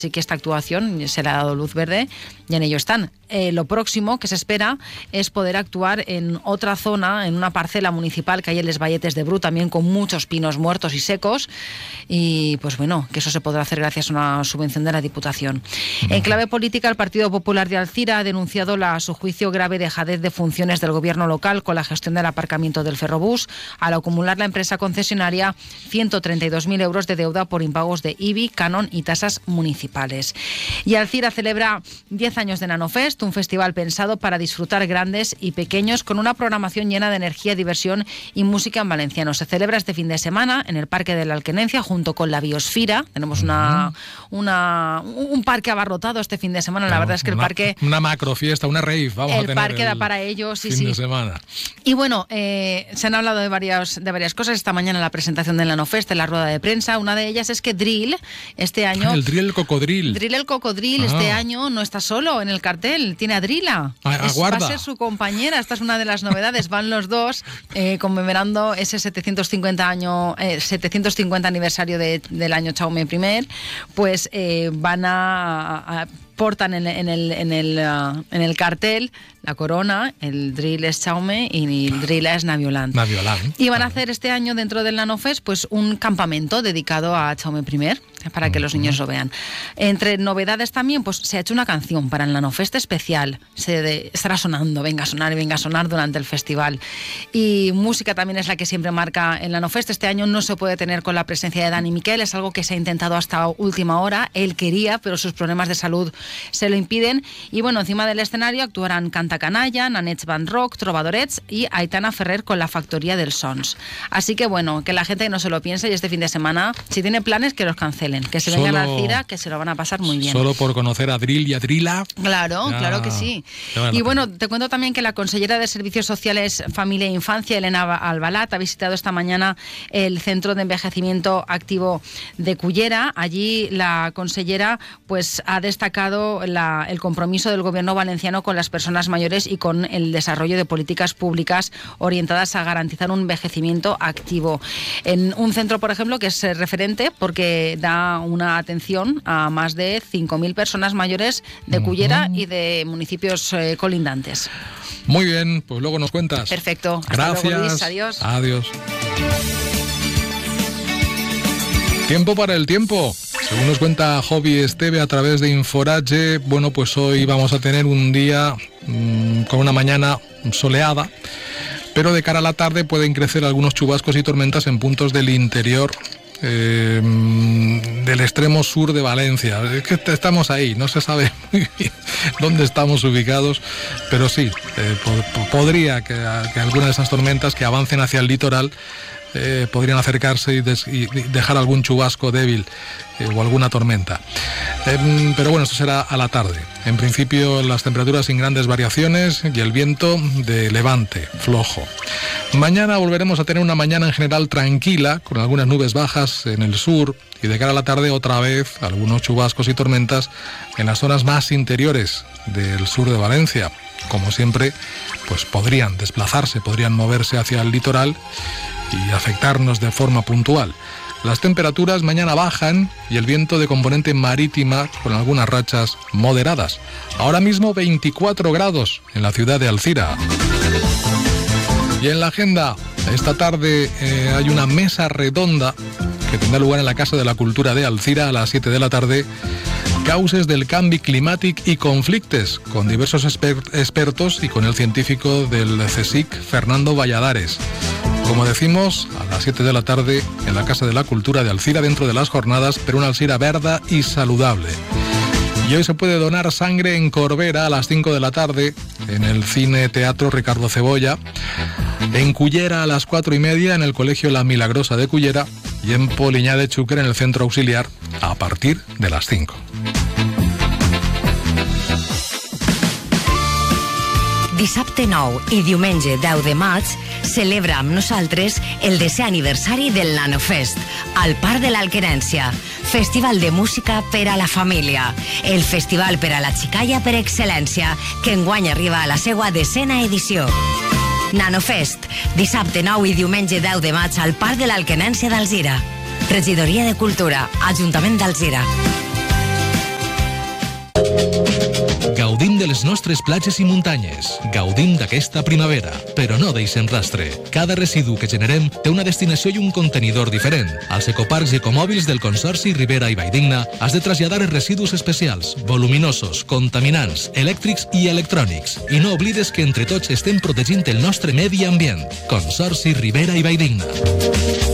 Así que esta actuación se le ha dado luz verde y en ello están. Lo próximo que se espera es poder actuar en otra zona, en una parcela municipal que hay en Les Valletes de Bru, también con muchos pinos muertos y secos. Y pues bueno, que eso se podrá hacer gracias a una subvención de la Diputación. En clave política, el Partido Popular de Alzira ha denunciado a su juicio grave dejadez de funciones del gobierno local con la gestión del aparcamiento del Ferrobús, al acumular la empresa concesionaria 132.000 euros de deuda por impagos de IBI, canon y tasas municipales. Y Alzira celebra 10 años de NanoFest, un festival pensado para disfrutar grandes y pequeños con una programación llena de energía, diversión y música en valenciano. Se celebra este fin de semana en el Parque de la Alquenencia junto con la Biosfera. Tenemos un parque abarrotado este fin de semana. La verdad es que el parque... Una macrofiesta, una rave, vamos a tener. El parque da para ello, sí, fin de semana. Y bueno, se han hablado de varias cosas esta mañana en la presentación del NanoFest, en la rueda de prensa. Una de ellas es que Drill, este año... El Drill Cocodril. Drill el Cocodril este año no está solo en el cartel, tiene a Drila. Va a ser su compañera, esta es una de las novedades. Van los dos conmemorando ese 750 aniversario del año Jaume I, pues van a portan en el cartel la corona, el Drill es Jaume y el Drill es Naviolant. Y van a hacer este año dentro del NanoFest pues un campamento dedicado a Jaume I, para que los niños lo vean. Entre novedades también, pues se ha hecho una canción para el NanoFest especial. Estará sonando, venga a sonar durante el festival. Y música también es la que siempre marca el NanoFest. Este año no se puede tener con la presencia de Dani Miquel, es algo que se ha intentado hasta última hora. Él quería, pero sus problemas de salud se lo impiden. Y bueno, encima del escenario actuarán Canta Canalla, Nanets Band Rock, Trobadorets y Aitana Ferrer con la Factoría del Sons. Así que bueno, que la gente no se lo piense y este fin de semana, si tiene planes, que los cancelen, que se vengan a Alzira, que se lo van a pasar muy bien. Solo por conocer a Drill y a Drila. Claro que sí. Y bueno, te cuento también que la consellera de Servicios Sociales, Familia e Infancia, Elena Albalat, ha visitado esta mañana el Centro de Envejecimiento Activo de Cullera. Allí la consellera pues ha destacado el compromiso del gobierno valenciano con las personas mayores y con el desarrollo de políticas públicas orientadas a garantizar un envejecimiento activo. En un centro, por ejemplo, que es referente porque da una atención a más de 5.000 personas mayores de Cullera y de municipios colindantes. Muy bien, pues luego nos cuentas. Perfecto. Gracias. Hasta luego, Luis. Adiós. Adiós. Tiempo para el tiempo. Según nos cuenta Jovi Esteve a través de Inforage, bueno, pues hoy vamos a tener un día con una mañana soleada, pero de cara a la tarde pueden crecer algunos chubascos y tormentas en puntos del interior del extremo sur de Valencia. Es que estamos ahí, no se sabe muy bien dónde estamos ubicados, pero sí, podría que alguna de esas tormentas que avancen hacia el litoral podrían acercarse y dejar algún chubasco débil o alguna tormenta. Pero bueno, esto será a la tarde. En principio las temperaturas sin grandes variaciones y el viento de levante, flojo. Mañana volveremos a tener una mañana en general tranquila, con algunas nubes bajas en el sur y de cara a la tarde otra vez algunos chubascos y tormentas en las zonas más interiores del sur de Valencia. Como siempre, pues podrían desplazarse, podrían moverse hacia el litoral y afectarnos de forma puntual. Las temperaturas mañana bajan y el viento de componente marítima con algunas rachas moderadas. Ahora mismo 24 grados en la ciudad de Alzira. Y en la agenda, esta tarde hay una mesa redonda que tendrá lugar en la Casa de la Cultura de Alzira a las 7 de la tarde. Causes del canvi climàtic i conflictes, con diversos expertos y con el científico del CSIC, Fernando Valladares. Como decimos, a las 7 de la tarde en la Casa de la Cultura de Alzira, dentro de las jornadas per una Alzira verda y saludable. Y hoy se puede donar sangre en Corbera a las 5 de la tarde, en el Cine Teatro Ricardo Cebolla, en Cullera a las 4:30 en el Colegio La Milagrosa de Cullera y en Polinyà de Xúquer en el Centro Auxiliar a partir de las 5. Dissabte 9 i diumenge 10 de maig celebra amb nosaltres el 10è aniversari del NanoFest al Parc de l'Alquerència, festival de música per a la família, el festival per a la xicalla per excel·lència, que enguany arriba a la seva 10ª edició. NanoFest, dissabte 9 i diumenge 10 de maig al Parc de l'Alquerència d'Alzira. Regidoria de Cultura, Ajuntament d'Alzira. Gaudim de les nostres platges i muntanyes. Gaudim d'aquesta primavera, però no deixem rastre. Cada residu que generem té una destinació i un contenidor diferent. Als ecoparcs i ecomòbils del Consorci Ribera i Valldigna has de traslladar els residus especials, voluminosos, contaminants, elèctrics i electrònics. I no oblides que entre tots estem protegint el nostre medi ambient. Consorci Ribera i Valldigna.